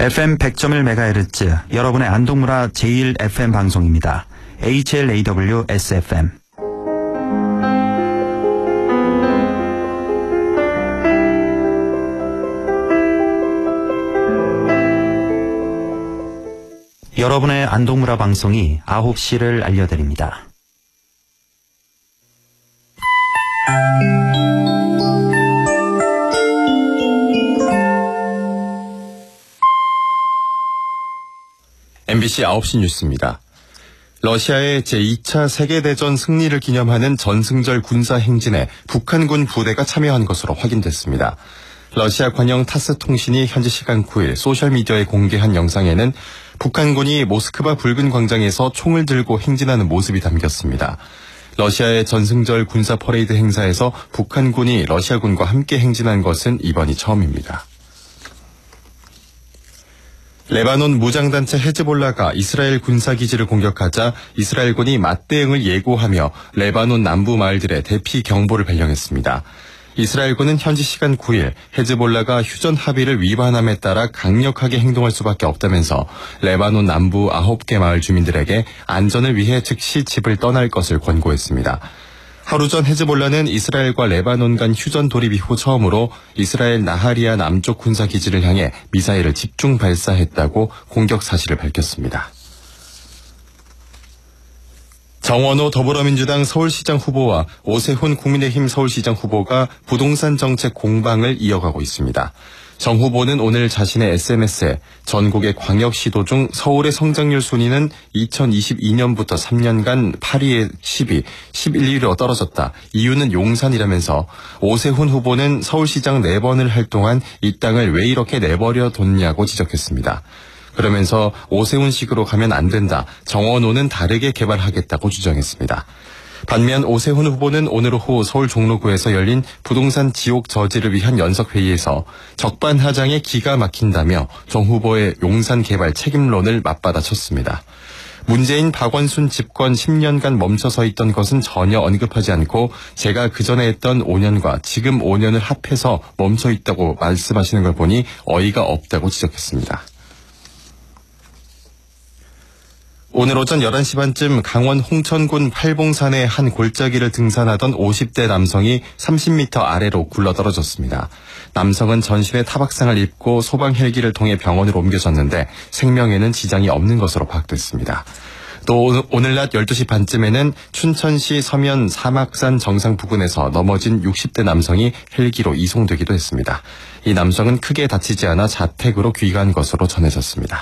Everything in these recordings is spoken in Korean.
FM 100.1MHz 여러분의 안동문화 제1 FM 방송입니다. HLAW SFM. 여러분의 안동문화 방송이 9시를 알려드립니다. MBC 9시 뉴스입니다. 러시아의 제2차 세계대전 승리를 기념하는 전승절 군사행진에 북한군 부대가 참여한 것으로 확인됐습니다. 러시아 관영 타스 통신이 현지 시간 9일 소셜미디어에 공개한 영상에는 북한군이 모스크바 붉은 광장에서 총을 들고 행진하는 모습이 담겼습니다. 러시아의 전승절 군사 퍼레이드 행사에서 북한군이 러시아군과 함께 행진한 것은 이번이 처음입니다. 레바논 무장단체 헤즈볼라가 이스라엘 군사기지를 공격하자 이스라엘군이 맞대응을 예고하며 레바논 남부 마을들의 대피 경보를 발령했습니다. 이스라엘군은 현지 시간 9일 헤즈볼라가 휴전 합의를 위반함에 따라 강력하게 행동할 수밖에 없다면서 레바논 남부 9개 마을 주민들에게 안전을 위해 즉시 집을 떠날 것을 권고했습니다. 하루 전 헤즈볼라는 이스라엘과 레바논 간 휴전 돌입 이후 처음으로 이스라엘 나하리아 남쪽 군사기지를 향해 미사일을 집중 발사했다고 공격 사실을 밝혔습니다. 정원호 더불어민주당 서울시장 후보와 오세훈 국민의힘 서울시장 후보가 부동산 정책 공방을 이어가고 있습니다. 정 후보는 오늘 자신의 SNS에 전국의 광역시도 중 서울의 성장률 순위는 2022년부터 3년간 8위에 10위, 11위로 떨어졌다. 이유는 용산이라면서 오세훈 후보는 서울시장 4번을 할 동안 이 땅을 왜 이렇게 내버려 뒀냐고 지적했습니다. 그러면서 오세훈식으로 가면 안 된다. 정원호는 다르게 개발하겠다고 주장했습니다. 반면 오세훈 후보는 오늘 오후 서울 종로구에서 열린 부동산 지옥 저지를 위한 연석회의에서 적반하장에 기가 막힌다며 정 후보의 용산 개발 책임론을 맞받아쳤습니다. 문재인 박원순 집권 10년간 멈춰서 있던 것은 전혀 언급하지 않고 제가 그전에 했던 5년과 지금 5년을 합해서 멈춰 있다고 말씀하시는 걸 보니 어이가 없다고 지적했습니다. 오늘 오전 11시 반쯤 강원 홍천군 팔봉산의 한 골짜기를 등산하던 50대 남성이 30m 아래로 굴러떨어졌습니다. 남성은 전신에 타박상을 입고 소방 헬기를 통해 병원으로 옮겨졌는데 생명에는 지장이 없는 것으로 파악됐습니다. 또 오늘 낮 12시 반쯤에는 춘천시 서면 사막산 정상 부근에서 넘어진 60대 남성이 헬기로 이송되기도 했습니다. 이 남성은 크게 다치지 않아 자택으로 귀가한 것으로 전해졌습니다.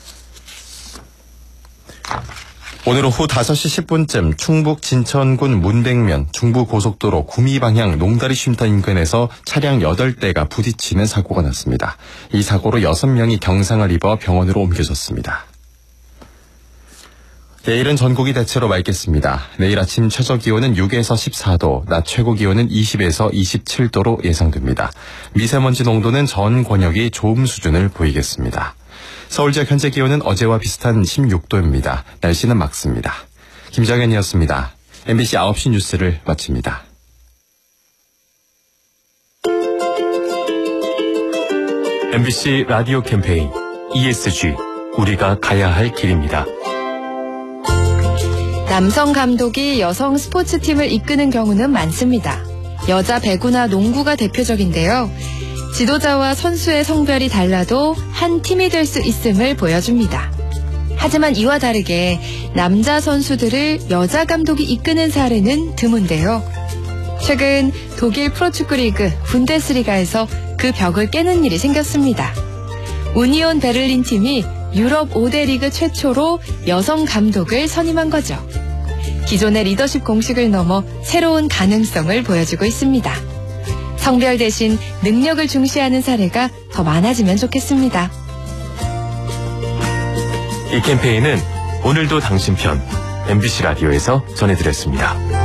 오늘 오후 5시 10분쯤 충북 진천군 문백면 중부고속도로 구미 방향 농다리 쉼터 인근에서 차량 8대가 부딪히는 사고가 났습니다. 이 사고로 6명이 경상을 입어 병원으로 옮겨졌습니다. 내일은 전국이 대체로 맑겠습니다. 내일 아침 최저기온은 6에서 14도, 낮 최고기온은 20에서 27도로 예상됩니다. 미세먼지 농도는 전 권역이 좋음 수준을 보이겠습니다. 서울 지역 현재 기온은 어제와 비슷한 16도입니다. 날씨는 맑습니다. 김정현이었습니다. MBC 9시 뉴스를 마칩니다. MBC 라디오 캠페인 ESG, 우리가 가야 할 길입니다. 남성 감독이 여성 스포츠팀을 이끄는 경우는 많습니다. 여자 배구나 농구가 대표적인데요. 지도자와 선수의 성별이 달라도 한 팀이 될 수 있음을 보여줍니다. 하지만 이와 다르게 남자 선수들을 여자 감독이 이끄는 사례는 드문데요. 최근 독일 프로축구 리그 분데스리가에서 그 벽을 깨는 일이 생겼습니다. 우니온 베를린 팀이 유럽 5대 리그 최초로 여성 감독을 선임한 거죠. 기존의 리더십 공식을 넘어 새로운 가능성을 보여주고 있습니다. 성별 대신 능력을 중시하는 사례가 더 많아지면 좋겠습니다. 이 캠페인은 오늘도 당신 편 MBC 라디오에서 전해드렸습니다.